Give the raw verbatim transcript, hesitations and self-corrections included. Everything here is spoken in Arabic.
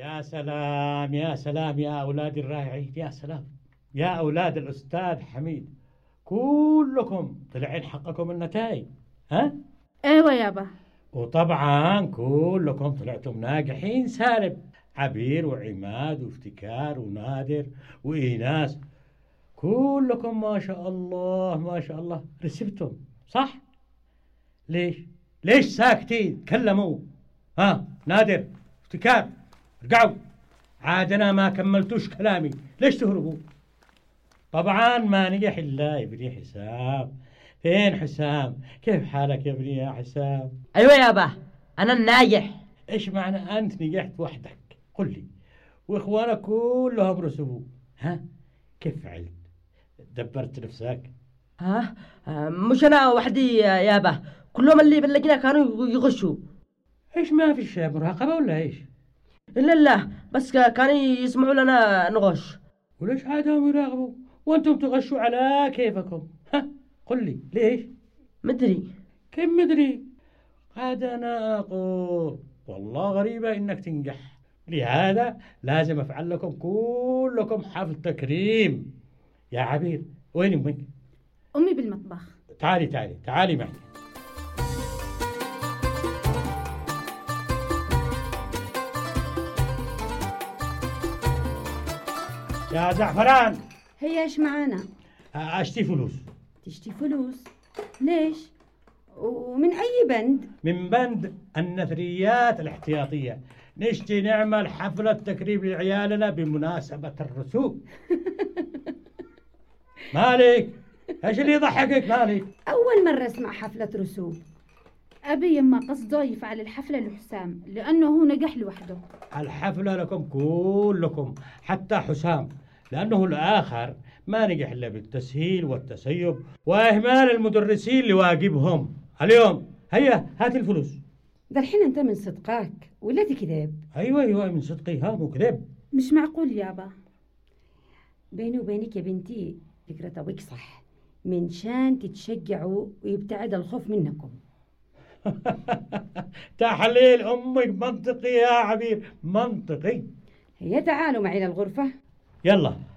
يا سلام يا سلام يا أولاد الرائعين، يا سلام يا أولاد الأستاذ حميد، كلكم طلعين حقكم النتائج، ها؟ ايوه يابا. وطبعا كلكم طلعتم ناجحين سالم، عبير وعماد وافتكار ونادر وإيناس، كلكم ما شاء الله ما شاء الله رسبتم صح؟ ليش؟ ليش ساكتين؟ تكلموا. ها نادر افتكار ارجعوا، عاد انا ما كملتوش كلامي، ليش تهربوا؟ طبعا ما نجح الا ابني حسام. فين حسام؟ كيف حالك يا ابني يا حسام؟ ايوه يابا انا الناجح. ايش معنى انت نجحت وحدك؟ قل لي. واخوانك كلهم رسبوا، ها؟ كيف فعلت؟ دبرت نفسك؟ ها آه، مش انا وحدي يابا، كلهم اللي بلقينا كانوا يغشوا. ايش ما في شيء مراقبة ولا ايش؟ الا لا بس كانوا يسمعوا لنا نغش. وليش عادهم يراقبوا وانتم تغشوا على كيفكم؟ ها قل لي ليش؟ مدري. كيف مدري؟ عاد انا اقول والله غريبة انك تنجح، لهذا لازم افعل لكم كلكم حفل تكريم. يا عبير وين امك؟ امي بالمطبخ. تعالي تعالي تعالي معي. يا زعفران هي ايش معانا؟ اشتي فلوس. تشتي فلوس؟ ليش؟ ومن اي بند؟ من بند النثريات الاحتياطية، نشتي نعمل حفلة تكريم لعيالنا بمناسبة الرسوم. مالك؟ ايش اللي يضحكك مالك؟ اول مرة اسمع حفلة رسوم. ابي يما قصده يفعل الحفله لحسام لانه هو نجح لوحده. الحفلة لكم كلكم حتى حسام، لأنه الآخر ما نجح إلا بالتسهيل والتسيب وإهمال المدرسين لواجبهم. اليوم هيا هات الفلوس. ده الحين انت من صدقاك ولا تكذب؟ أيوة أيوة من صدقي، ها مو كذب. مش معقول يابا. بيني وبينك يا بنتي فكرة أبوك صح، من شان تتشجعوا ويبتعد الخوف منكم. تحليل أمك منطقي يا عبير، منطقي. هيا تعالوا معي للغرفة. يلا